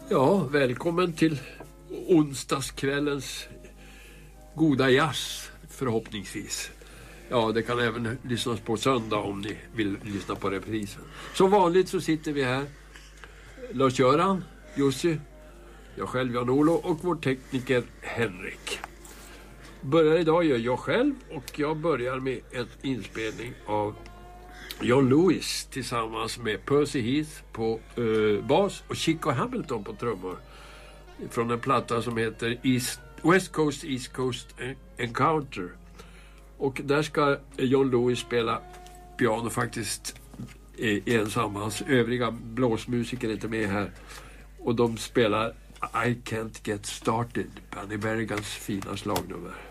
Ja, välkommen till onsdagskvällens goda jazz, förhoppningsvis. Ja, det kan även lyssnas på söndag om ni vill lyssna på reprisen. Som vanligt så sitter vi här, Lars-Göran, Jussi, jag själv Jan-Olo och vår tekniker Henrik. Börjar idag gör jag själv och jag börjar med en inspelning av John Lewis tillsammans med Percy Heath på bas och Chico Hamilton på trummor från en platta som heter West Coast East Coast Encounter. Och där ska John Lewis spela piano faktiskt ensam. Hans övriga blåsmusiker är inte med här. Och de spelar I Can't Get Started, Benny Berrigans fina slagnummer.